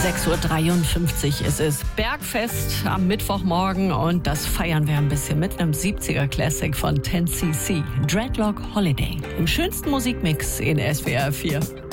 6:53 Uhr ist es. Bergfest am Mittwochmorgen und das feiern wir ein bisschen mit einem 70er Classic von 10cc. Dreadlock Holiday. Im schönsten Musikmix in SWR 4.